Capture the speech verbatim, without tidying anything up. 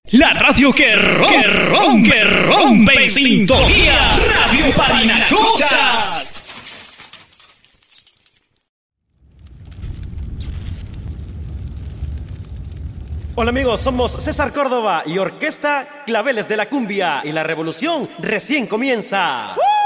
La radio que rompe, que rompe, que rompe en sintonía. Radio Parinacocha. Hola amigos, somos César Córdoba y Orquesta Claveles de la Cumbia y la revolución recién comienza. ¡Uh!